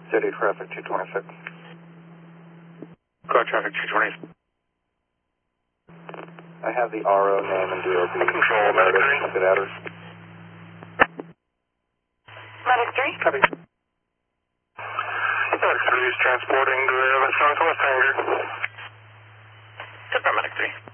City traffic 226. Car traffic 220. I have the RO name and DOB. Control, Medic 3. Good adders. Medic 3. Copy. Medic 3 is transporting to the Southwest Hangar. Confirm, Medic 3.